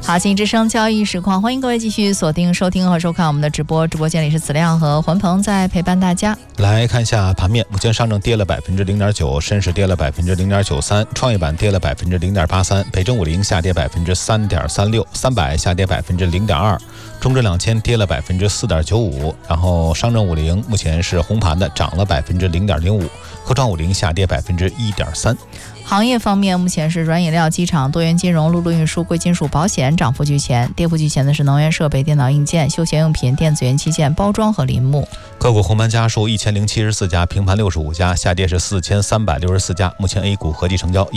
好，经济之声交易实况，欢迎各位继续锁定收听和收看我们的直播。直播间里是子亮和环鹏在陪伴大家。 来看一下盘面，目前上证跌了 0.9%， 深市跌了 0.03%， 创业板跌了 0.83%， 北证50下跌 3.36%， 300下跌 0.02%， 中证2000跌了 4.95%， 然后上证50目前是红盘的，涨了 0.05%， 科创50下跌 1.3%。 行业方面，目前是软饮料、机场、多元金融、陆路运输、贵金属、保险涨幅居前，跌幅居前的是能源设备、电脑硬件、休闲用品、电子元器件、包装和林木。 个股红盘家数1074家，平盘65家，下跌是4364家。目前 A 股合计成交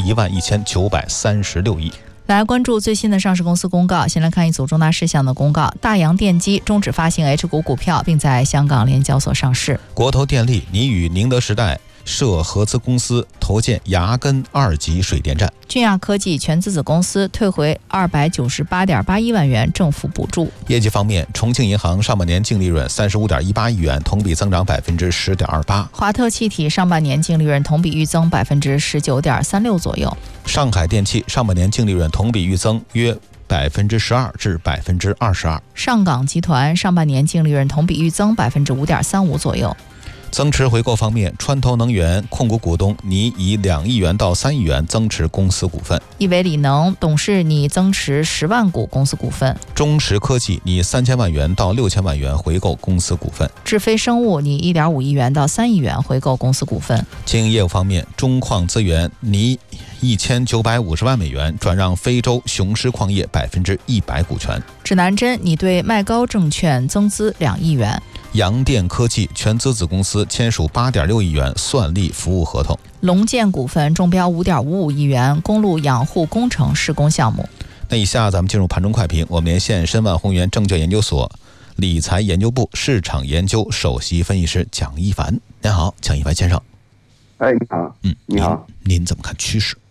11936亿。 来关注最新的上市公司公告，先来看一组重大事项的公告。大洋电机终止发行 H 股股票，并在香港联交所上市。 国投电力拟与宁德时代涉合资公司投建崖根2级水电站。 俊亚科技全资子公司退回298.81万元政府补助。 业绩方面，重庆银行上半年净利润35.18亿元，同比增长 10.28%。 华特气体上半年净利润同比预增 19.36% 左右。 上海电气上半年净利润同比预增约12%至22%。 上港集团上半年净利润同比预增 5.35% 左右。 增持回购方面，川投能源控股股东拟以2亿元到3亿元增持公司股份。 亿维理能董事拟增持10万股公司股份。 中石科技拟3000万元到6000万元回购公司股份。 智飞生物拟1.5亿元到3亿元回购公司股份。 经营业务方面，中矿资源拟1950万美元转让非洲雄狮矿业100%股权。 指南针拟对迈高证券增资2亿元。 洋电科技全资子公司签署8.6亿元算力服务合同。 龙建股份中标5.55亿元公路养护工程施工项目。 那以下咱们进入盘中快评，我们连线申万宏源证券研究所理财研究部市场研究首席分析师蒋一凡。您好，蒋一凡先生。 哎，你好。你好。 您怎么看趋势？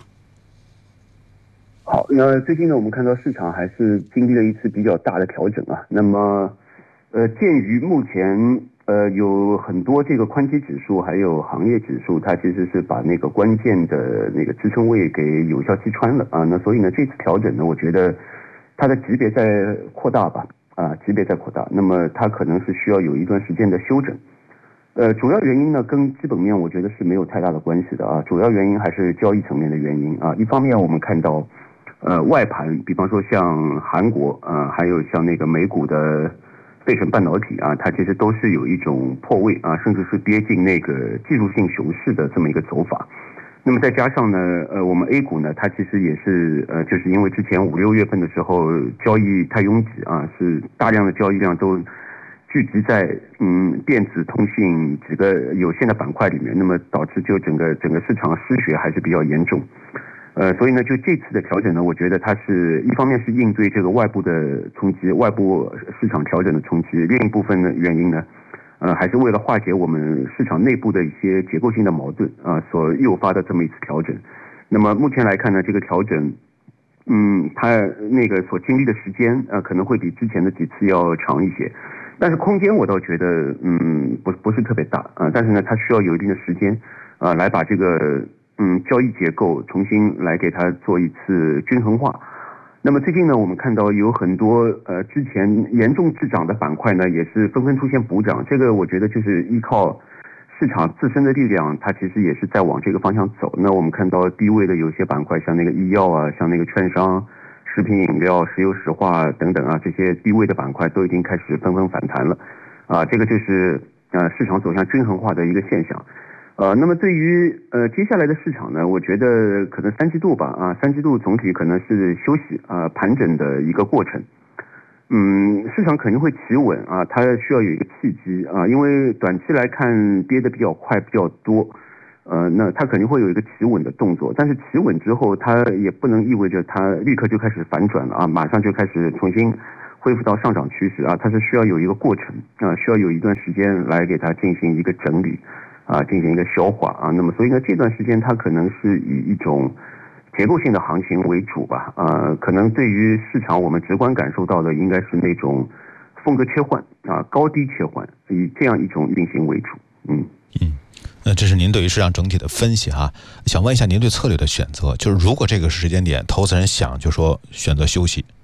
好，最近呢，我们看到市场还是经历了一次比较大的调整啊。那么，鉴于目前有很多这个宽基指数还有行业指数，它其实是把那个关键的那个支撑位给有效击穿了啊。那所以呢，这次调整呢，我觉得它的级别在扩大吧，级别在扩大。那么它可能是需要有一段时间的修整。主要原因呢，跟基本面我觉得是没有太大的关系的啊。主要原因还是交易层面的原因啊。一方面我们看到，外盘，比方说像韩国还有像那个美股的费城半导体啊，它其实都是有一种破位啊，甚至是跌进那个技术性熊市的这么一个走法。那么再加上呢，我们 A 股呢，它其实也是就是因为之前5、6月份的时候交易太拥挤啊，是大量的交易量都聚集在电子通信几个有限的板块里面，那么导致就整个市场失血还是比较严重。所以呢，就这次的调整呢，我觉得它是一方面是应对这个外部的冲击，外部市场调整的冲击，另一部分的原因呢，还是为了化解我们市场内部的一些结构性的矛盾所诱发的这么一次调整。那么目前来看呢，这个调整，它那个所经历的时间可能会比之前的几次要长一些，但是空间我倒觉得不是特别大但是呢，它需要有一定的时间来把这个交易结构重新来给它做一次均衡化。那么最近呢，我们看到有很多之前严重滞涨的板块呢，也是纷纷出现补涨。这个我觉得就是依靠市场自身的力量，它其实也是在往这个方向走。那我们看到低位的有些板块，像那个医药啊，像那个券商、食品饮料、石油石化等等这些低位的板块都已经开始纷纷反弹了这个就是市场走向均衡化的一个现象。那么对于接下来的市场呢，我觉得可能3季度吧3季度总体可能是休息盘整的一个过程。市场肯定会企稳它需要有一个契机因为短期来看跌得比较快比较多，那它肯定会有一个企稳的动作，但是企稳之后，它也不能意味着它立刻就开始反转了马上就开始重新恢复到上涨趋势它是需要有一个过程需要有一段时间来给它进行一个整理进行一个消化那么所以呢，这段时间它可能是以一种结构性的行情为主吧可能对于市场我们直观感受到的应该是那种风格切换高低切换，以这样一种运行为主。 这是您对于市场整体的分析想问一下您对策略的选择，就是如果这个时间点投资人想就说选择休息，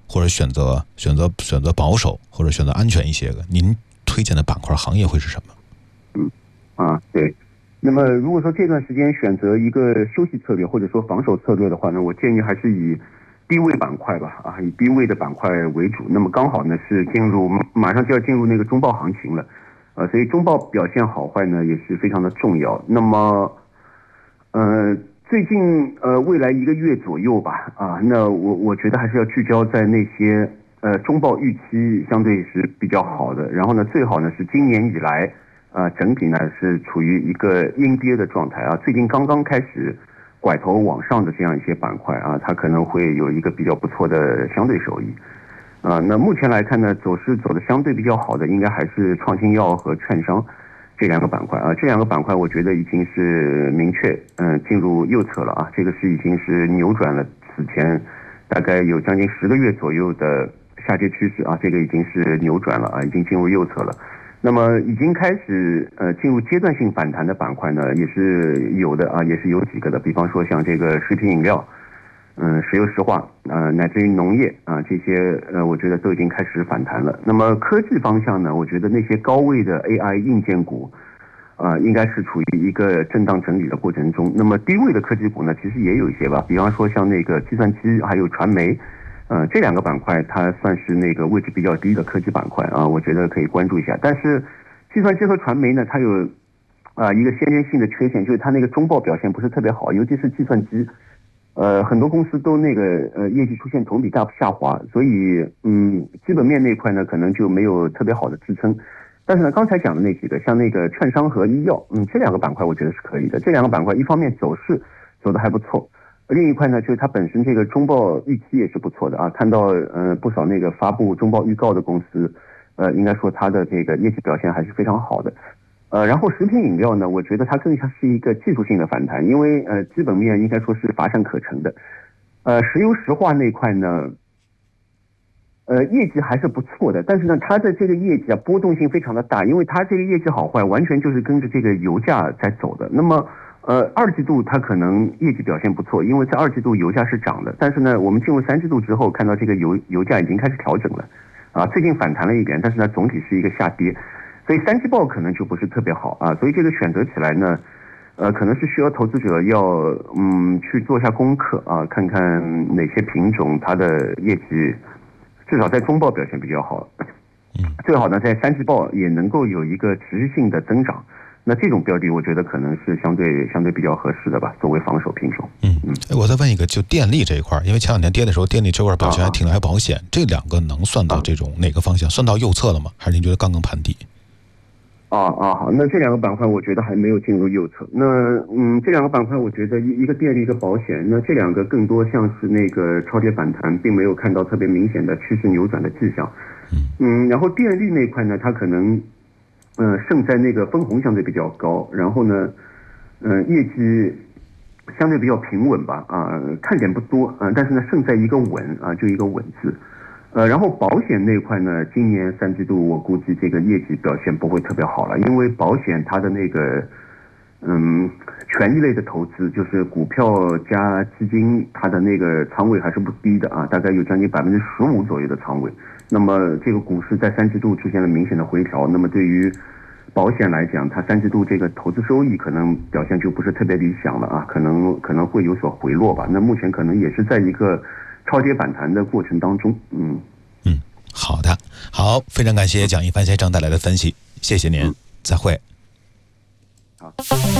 或者选择保守，或者选择安全一些的，您推荐的板块行业会是什么？ 对。那么如果说这段时间选择一个休息策略或者说防守策略的话呢，我建议还是以低位板块吧，以低位的板块为主。那么刚好呢是马上就要进入那个中报行情了，所以中报表现好坏呢也是非常的重要。那么最近未来1个月左右吧，那我觉得还是要聚焦在那些中报预期相对是比较好的，然后呢最好呢是今年以来整体呢是处于一个阴跌的状态最近刚刚开始拐头往上的这样一些板块它可能会有一个比较不错的相对收益那目前来看呢，走势走的相对比较好的应该还是创新药和券商这2个板块这2个板块我觉得已经是明确进入右侧了这个是已经是扭转了此前大概有将近10个月左右的下跌趋势这个已经是扭转了已经进入右侧了。那么已经开始进入阶段性反弹的板块呢，也是有的也是有几个的，比方说像这个食品饮料、石油石化乃至于农业这些我觉得都已经开始反弹了。那么科技方向呢，我觉得那些高位的 AI 硬件股应该是处于一个震荡整理的过程中。那么低位的科技股呢，其实也有一些吧，比方说像那个计算机还有传媒。这2个板块它算是那个位置比较低的科技板块我觉得可以关注一下。但是计算机和传媒呢，它有一个先天性的缺陷，就是它那个中报表现不是特别好，尤其是计算机很多公司都那个业绩出现同比大幅下滑，所以基本面那块呢可能就没有特别好的支撑。但是呢，刚才讲的那几个像那个券商和医药这2个板块我觉得是可以的。这2个板块一方面走势走得还不错，另一块呢，就是它本身这个中报预期也是不错的看到不少那个发布中报预告的公司，应该说它的这个业绩表现还是非常好的。然后食品饮料呢，我觉得它更像是一个技术性的反弹，因为基本面应该说是乏善可陈的。石油石化那块呢，业绩还是不错的，但是呢，它的这个业绩波动性非常的大，因为它这个业绩好坏完全就是跟着这个油价在走的。那么2季度它可能业绩表现不错，因为在2季度油价是涨的，但是呢，我们进入3季度之后，看到这个油价已经开始调整了最近反弹了一点，但是呢，总体是一个下跌，所以3季报可能就不是特别好所以这个选择起来呢，可能是需要投资者要去做一下功课看看哪些品种它的业绩至少在中报表现比较好，最好呢在3季报也能够有一个持续性的增长。那这种标的我觉得可能是相对比较合适的吧，作为防守品种。 我再问一个，就电力这一块，因为前2天跌的时候电力这块表现还挺来保险，这2个能算到这种哪个方向？算到右侧了吗？还是您觉得刚刚盘底？ 好，那这2个板块我觉得还没有进入右侧。那这2个板块我觉得一个电力一个保险，那这2个更多像是那个超跌反弹，并没有看到特别明显的趋势扭转的迹象。然后电力那块呢，它可能胜在那个分红相对比较高，然后呢业绩相对比较平稳吧看点不多但是呢胜在一个稳就一个稳字。然后保险那块呢，今年3季度我估计这个业绩表现不会特别好了，因为保险它的那个权益类的投资，就是股票加基金，它的那个仓位还是不低的大概有将近15%左右的仓位。那么这个股市在3季度出现了明显的回调，那么对于保险来讲，它3季度这个投资收益可能表现就不是特别理想了可能会有所回落吧。那目前可能也是在一个超跌反弹的过程当中。 好的，好，非常感谢蒋一帆先生带来的分析，谢谢您，再会。 好。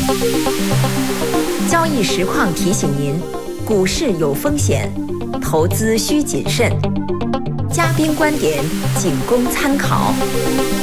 交易实况提醒您，股市有风险，投资需谨慎，嘉宾观点仅供参考。